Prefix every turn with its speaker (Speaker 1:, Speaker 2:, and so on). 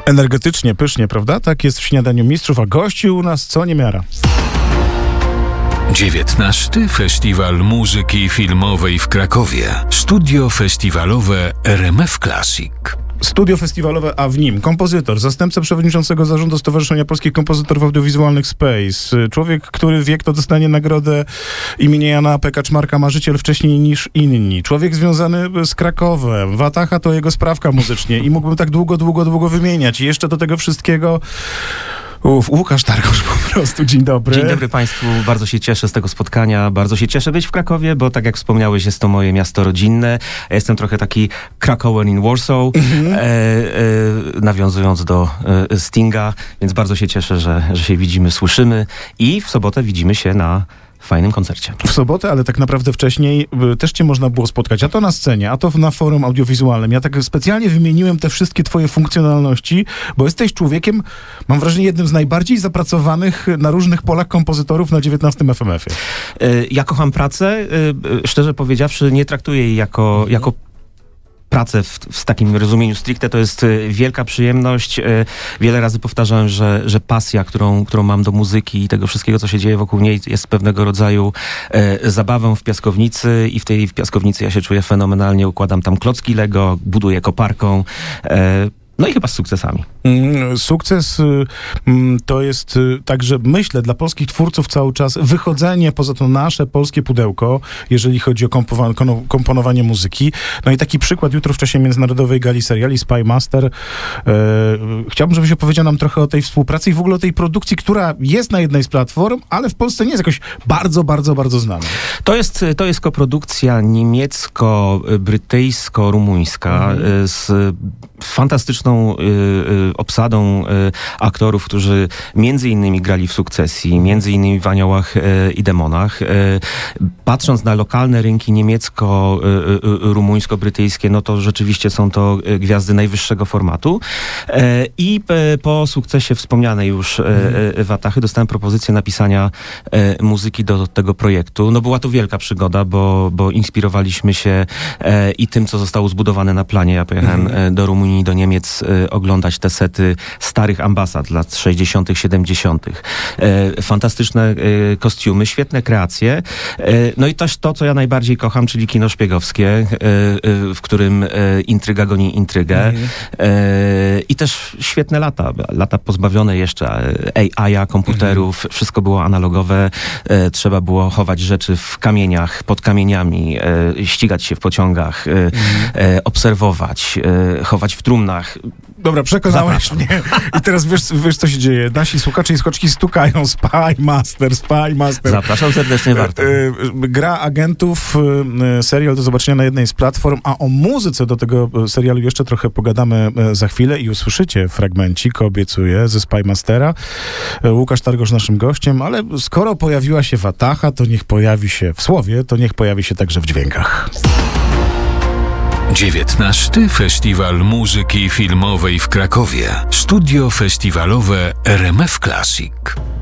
Speaker 1: Energetycznie, pysznie, prawda? Tak jest w Śniadaniu Mistrzów, a gości u nas co niemiara.
Speaker 2: 19. Festiwal Muzyki Filmowej w Krakowie. Studio festiwalowe RMF Classic.
Speaker 1: Studio festiwalowe, a w nim kompozytor, zastępca przewodniczącego zarządu Stowarzyszenia Polskich Kompozytorów Audiowizualnych Space, człowiek, który wie, kto dostanie nagrodę imienia Jana P. Kaczmarka, marzyciel wcześniej niż inni, człowiek związany z Krakowem, Wataha to jego sprawka muzycznie i mógłbym tak długo wymieniać. I jeszcze do tego wszystkiego Łukasz Targosz po prostu. Dzień dobry.
Speaker 3: Dzień dobry Państwu. Bardzo się cieszę z tego spotkania. Bardzo się cieszę być w Krakowie, bo tak jak wspomniałeś, jest to moje miasto rodzinne. Ja jestem trochę taki Krakowan in Warsaw, nawiązując do Stinga, więc bardzo się cieszę, że się widzimy, słyszymy i w sobotę widzimy się na fajnym koncercie.
Speaker 1: W sobotę, ale tak naprawdę wcześniej też cię można było spotkać, a to na scenie, a to na forum audiowizualnym. Ja tak specjalnie wymieniłem te wszystkie twoje funkcjonalności, bo jesteś człowiekiem, mam wrażenie, jednym z najbardziej zapracowanych na różnych polach kompozytorów na 19 FMF-ie.
Speaker 3: Ja kocham pracę. Szczerze powiedziawszy, nie traktuję jej jako pracę w takim rozumieniu stricte. To jest wielka przyjemność. Wiele razy powtarzałem, że pasja, którą mam do muzyki i tego wszystkiego, co się dzieje wokół niej, jest pewnego rodzaju zabawą w piaskownicy i w piaskownicy ja się czuję fenomenalnie. Układam tam klocki Lego, buduję koparką. No i chyba z sukcesami.
Speaker 1: Sukces to jest także, myślę, dla polskich twórców cały czas wychodzenie poza to nasze polskie pudełko, jeżeli chodzi o komponowanie muzyki. No i taki przykład jutro w czasie Międzynarodowej Gali Seriali Spy Master. Chciałbym, żebyś opowiedział nam trochę o tej współpracy i w ogóle o tej produkcji, która jest na jednej z platform, ale w Polsce nie jest jakoś bardzo znana.
Speaker 3: To jest koprodukcja niemiecko-brytyjsko-rumuńska z fantastyczną obsadą aktorów, którzy między innymi grali w Sukcesji, między innymi w Aniołach i Demonach. Patrząc na lokalne rynki niemiecko-rumuńsko-brytyjskie, no to rzeczywiście są to gwiazdy najwyższego formatu. I po sukcesie wspomnianej już Watachy dostałem propozycję napisania muzyki do tego projektu. No była to wielka przygoda, bo inspirowaliśmy się i tym, co zostało zbudowane na planie. Ja pojechałem do Rumunii, do Niemiec oglądać te sety starych ambasad lat 60., 70. Fantastyczne kostiumy, świetne kreacje. No i też to, co ja najbardziej kocham, czyli kino szpiegowskie, w którym intryga goni intrygę. I też świetne lata pozbawione jeszcze AI-a, komputerów, wszystko było analogowe. Trzeba było chować rzeczy w kamieniach, pod kamieniami, ścigać się w pociągach, obserwować, chować w trumnach.
Speaker 1: Dobra, przekonałeś mnie. I teraz wiesz, co się dzieje. Nasi słuchacze i słuchaczki stukają. Spy Master.
Speaker 3: Zapraszam serdecznie, warto.
Speaker 1: Gra agentów, serial do zobaczenia na jednej z platform, a o muzyce do tego serialu jeszcze trochę pogadamy za chwilę i usłyszycie fragmencik, obiecuję, ze Spy Mastera. Łukasz Targosz naszym gościem, ale skoro pojawiła się Wataha, to niech pojawi się w słowie, to niech pojawi się także w dźwiękach.
Speaker 2: 19. Festiwal Muzyki Filmowej w Krakowie. Studio festiwalowe RMF Classic.